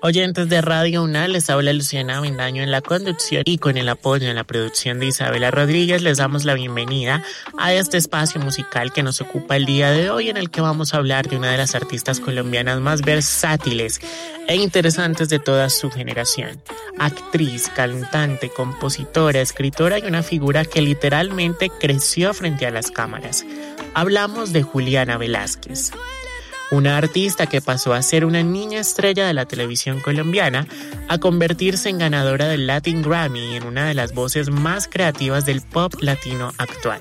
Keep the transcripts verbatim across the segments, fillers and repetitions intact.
Oyentes de Radio UNAL, les habla Luciana Avendaño en la conducción y con el apoyo en la producción de Isabela Rodríguez les damos la bienvenida a este espacio musical que nos ocupa el día de hoy, en el que vamos a hablar de una de las artistas colombianas más versátiles e interesantes de toda su generación. Actriz, cantante, compositora, escritora y una figura que literalmente creció frente a las cámaras. Hablamos de Juliana Velázquez. Una artista que pasó a ser una niña estrella de la televisión colombiana a convertirse en ganadora del Latin Grammy y en una de las voces más creativas del pop latino actual.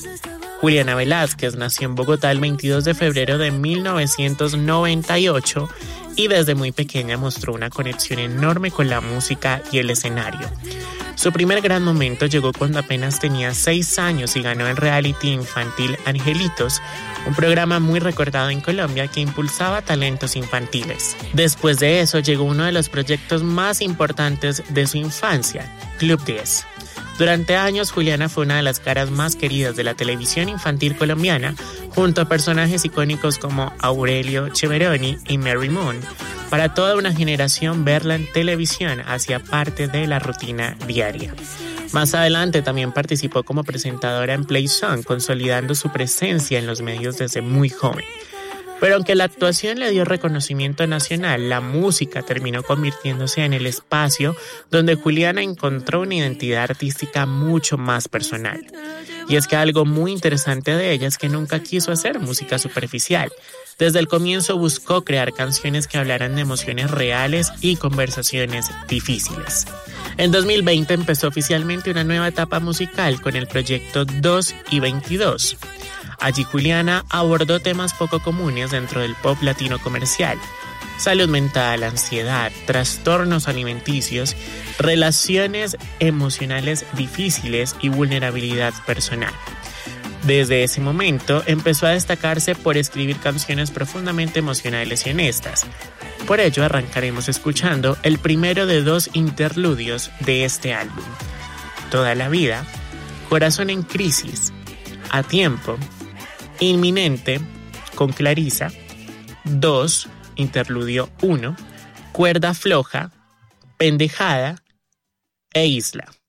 Juliana Velázquez nació en Bogotá el veintidós de febrero de mil novecientos noventa y ocho y desde muy pequeña mostró una conexión enorme con la música y el escenario. Su primer gran momento llegó cuando apenas tenía seis años y ganó el reality infantil Angelitos, un programa muy recordado en Colombia que impulsaba talentos infantiles. Después de eso llegó uno de los proyectos más importantes de su infancia, Club diez. Durante años, Juliana fue una de las caras más queridas de la televisión infantil colombiana, junto a personajes icónicos como Aurelio Cheveroni y Mary Moon. Para toda una generación, verla en televisión hacía parte de la rutina diaria. Más adelante también participó como presentadora en Play Song, consolidando su presencia en los medios desde muy joven. Pero aunque la actuación le dio reconocimiento nacional, la música terminó convirtiéndose en el espacio donde Juliana encontró una identidad artística mucho más personal. Y es que algo muy interesante de ella es que nunca quiso hacer música superficial. Desde el comienzo buscó crear canciones que hablaran de emociones reales y conversaciones difíciles. En dos mil veinte empezó oficialmente una nueva etapa musical con el proyecto dos y veintidós. Allí Juliana abordó temas poco comunes dentro del pop latino comercial: salud mental, ansiedad, trastornos alimenticios, relaciones emocionales difíciles y vulnerabilidad personal. Desde ese momento empezó a destacarse por escribir canciones profundamente emocionales y honestas. Por ello arrancaremos escuchando el primero de dos interludios de este álbum: Toda la vida, Corazón en crisis, A tiempo, Inminente, con Clarisa, dos, interludio uno, Cuerda floja, Pendejada e Isla.